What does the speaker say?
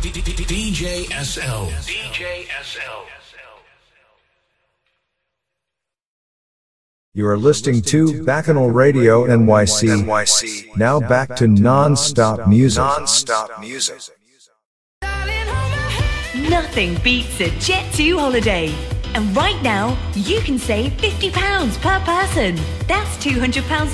DJ SL. DJ SL. You are listening to Bacchanal Radio NYC. Now back to non-stop music. Nothing beats a Jet2 holiday. And right now, you can save £50 per person. That's £200